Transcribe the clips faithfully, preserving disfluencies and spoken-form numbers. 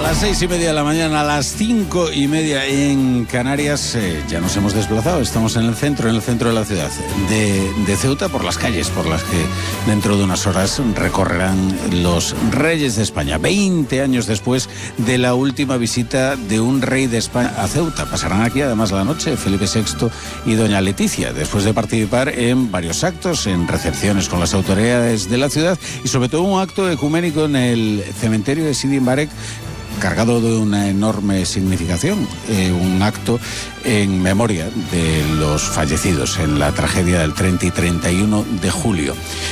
las seis y media de la mañana, a las cinco y media en Canarias, eh, ya nos hemos desplazado. Estamos en el centro, en el centro de la ciudad de, de Ceuta, por las calles por las que dentro de unas horas recorrerán los reyes de España. Veinte años después de la última visita de un rey de España a Ceuta. Pasarán aquí además la noche Felipe sexto y doña Leticia, después de participar en varios actos, en recepciones con las autoridades de la ciudad y sobre todo un acto ecuménico en el cementerio de Sidi Mbarek, cargado de una enorme significación, eh, un acto en memoria de los fallecidos en la tragedia del treinta y treinta y uno de julio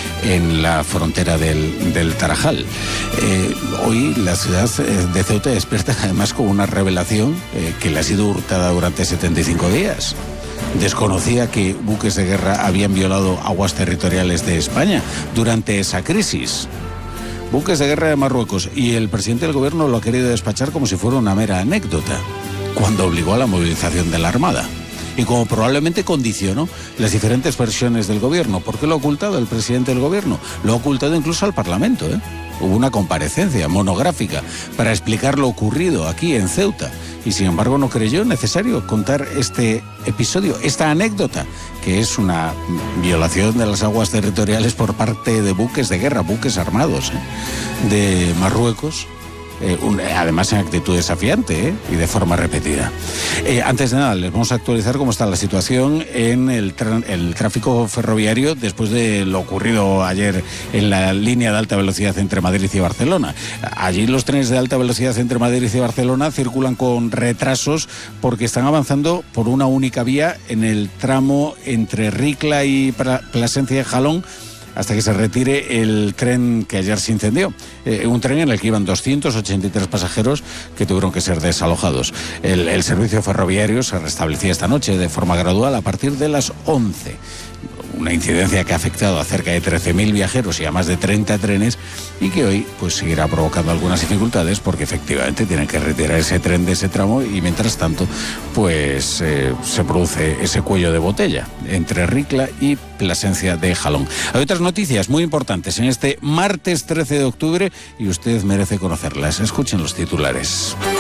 en la frontera del, del Tarajal. Eh, hoy la ciudad de Ceuta despierta además con una revelación eh, que le ha sido hurtada durante setenta y cinco días. Desconocía que buques de guerra habían violado aguas territoriales de España durante esa crisis. Buques de guerra de Marruecos, y el presidente del gobierno lo ha querido despachar como si fuera una mera anécdota, cuando obligó a la movilización de la Armada. Y como probablemente condicionó las diferentes versiones del gobierno. ¿Por qué lo ha ocultado el presidente del gobierno? Lo ha ocultado incluso al Parlamento, ¿eh? Hubo una comparecencia monográfica para explicar lo ocurrido aquí en Ceuta. Y sin embargo no creyó necesario contar este episodio, esta anécdota, que es una violación de las aguas territoriales por parte de buques de guerra, buques armados, ¿eh? de Marruecos. Eh, un, además en actitud desafiante, ¿eh? y de forma repetida. Eh, antes de nada, les vamos a actualizar cómo está la situación en el, tra- el tráfico ferroviario después de lo ocurrido ayer en la línea de alta velocidad entre Madrid y Barcelona. Allí los trenes de alta velocidad entre Madrid y Barcelona circulan con retrasos porque están avanzando por una única vía en el tramo entre Ricla y Pra- Plasencia de Jalón, hasta que se retire el tren que ayer se incendió. Eh, un tren en el que iban doscientos ochenta y tres pasajeros que tuvieron que ser desalojados. El, el servicio ferroviario se restablecía esta noche de forma gradual a partir de las once. Una incidencia que ha afectado a cerca de trece mil viajeros y a más de treinta trenes, y que hoy pues seguirá provocando algunas dificultades porque efectivamente tienen que retirar ese tren de ese tramo, y mientras tanto pues eh, se produce ese cuello de botella entre Ricla y Plasencia de Jalón. Hay otras noticias muy importantes en este martes trece de octubre y usted merece conocerlas. Escuchen los titulares.